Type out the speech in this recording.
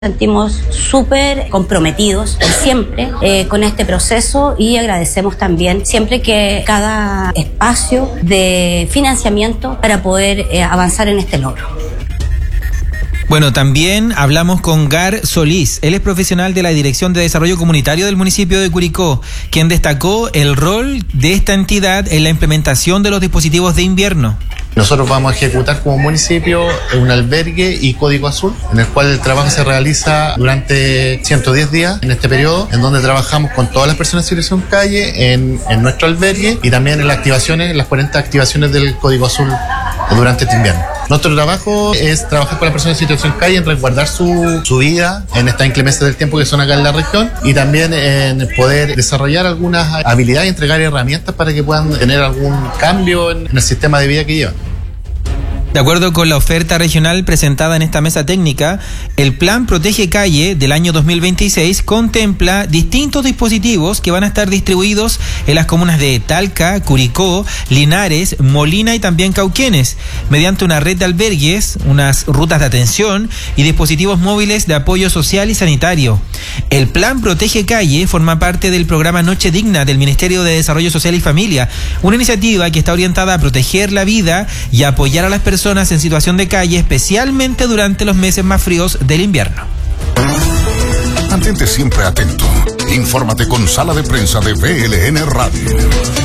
Sentimos súper comprometidos siempre con este proceso y agradecemos también siempre que cada espacio de financiamiento para poder avanzar en este logro. Bueno, también hablamos con Gar Solís. Él es profesional de la Dirección de Desarrollo Comunitario del municipio de Curicó, quien destacó el rol de esta entidad en la implementación de los dispositivos de invierno. Nosotros vamos a ejecutar como municipio un albergue y código azul, en el cual el trabajo se realiza durante 110 días en este periodo, en donde trabajamos con todas las personas en situación calle en nuestro albergue y también en las activaciones, en las 40 activaciones del código azul durante este invierno. Nuestro trabajo es trabajar con las personas en situación calle en resguardar su vida en estas inclemencias del tiempo que son acá en la región y también en poder desarrollar algunas habilidades y entregar herramientas para que puedan tener algún cambio en el sistema de vida que llevan. De acuerdo con la oferta regional presentada en esta mesa técnica, el Plan Protege Calle del año 2026 contempla distintos dispositivos que van a estar distribuidos en las comunas de Talca, Curicó, Linares, Molina y también Cauquenes, mediante una red de albergues, unas rutas de atención y dispositivos móviles de apoyo social y sanitario. El Plan Protege Calle forma parte del programa Noche Digna del Ministerio de Desarrollo Social y Familia, una iniciativa que está orientada a proteger la vida y a apoyar a las personas en situación de calle, especialmente durante los meses más fríos del invierno. Mantente siempre atento. Infórmate con Sala de Prensa de VLN Radio.